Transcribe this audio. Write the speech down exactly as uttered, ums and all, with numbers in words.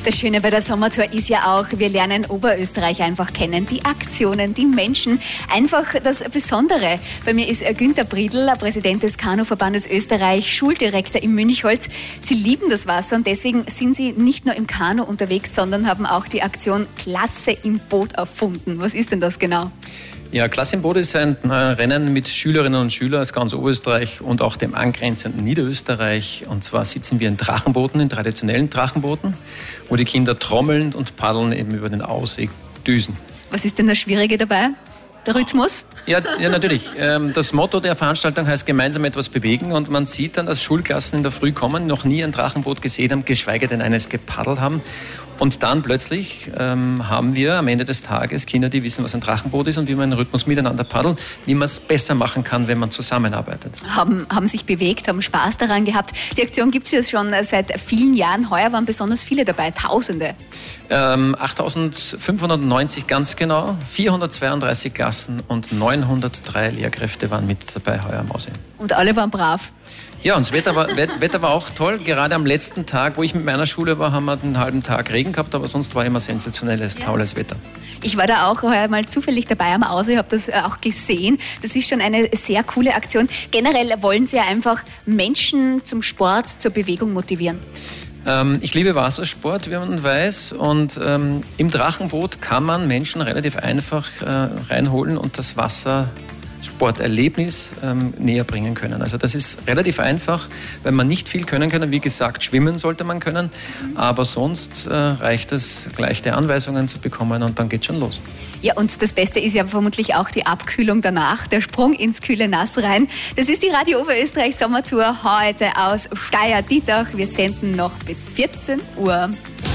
Das Schöne bei der Sommertour ist ja auch, wir lernen Oberösterreich einfach kennen. Die Aktionen, die Menschen, einfach das Besondere. Bei mir ist Günther Briedl, Präsident des Kanuverbandes Österreich, Schuldirektor in Münchholz. Sie lieben das Wasser und deswegen sind Sie nicht nur im Kanu unterwegs, sondern haben auch die Aktion Klasse im Boot erfunden. Was ist denn das genau? Ja, Klasse im Boot ist ein Rennen mit Schülerinnen und Schülern aus ganz Oberösterreich und auch dem angrenzenden Niederösterreich. Und zwar sitzen wir in Drachenbooten, in traditionellen Drachenbooten, wo die Kinder trommelnd und paddeln eben über den Aussee düsen. Was ist denn das Schwierige dabei? Der Rhythmus? Ja, ja, natürlich. Das Motto der Veranstaltung heißt gemeinsam etwas bewegen und man sieht dann, dass Schulklassen in der Früh kommen, noch nie ein Drachenboot gesehen haben, geschweige denn eines gepaddelt haben. Und dann plötzlich ähm, haben wir am Ende des Tages Kinder, die wissen, was ein Drachenboot ist und wie man einen Rhythmus miteinander paddelt, wie man es besser machen kann, wenn man zusammenarbeitet. Haben, haben sich bewegt, haben Spaß daran gehabt. Die Aktion gibt es ja schon seit vielen Jahren. Heuer waren besonders viele dabei, Tausende. Ähm, achttausendfünfhundertneunzig ganz genau, vierhundertzweiunddreißig Klassen und neunhundertdrei Lehrkräfte waren mit dabei heuer am Aussee. Und alle waren brav. Ja, und das Wetter war, Wetter war auch toll. Gerade am letzten Tag, wo ich mit meiner Schule war, haben wir einen halben Tag Regen gehabt, aber sonst war immer sensationelles, ja. tolles Wetter. Ich war da auch heuer mal zufällig dabei am Aussee, habe das auch gesehen. Das ist schon eine sehr coole Aktion. Generell wollen Sie ja einfach Menschen zum Sport, zur Bewegung motivieren. Ähm, ich liebe Wassersport, wie man weiß, und ähm, im Drachenboot kann man Menschen relativ einfach äh, reinholen und das Wasser Sporterlebnis ähm, näher bringen können. Also das ist relativ einfach, weil man nicht viel können kann. Wie gesagt, schwimmen sollte man können, aber sonst äh, reicht es, leichte Anweisungen zu bekommen und dann geht schon los. Ja, und das Beste ist ja vermutlich auch die Abkühlung danach, der Sprung ins kühle Nass rein. Das ist die Radio Oberösterreich Sommertour heute aus Steyr-Dietach. Wir senden noch bis vierzehn Uhr.